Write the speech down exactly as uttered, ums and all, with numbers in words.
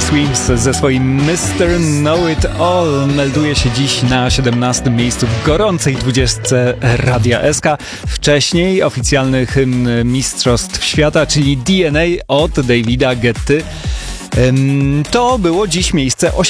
Swims ze swoim mister Know It All melduje się dziś na siedemnastym miejscu w gorącej dwudziestce Radia S K. Wcześniej oficjalny hymn Mistrzostw Świata, czyli D N A od Davida Guetty. To było dziś miejsce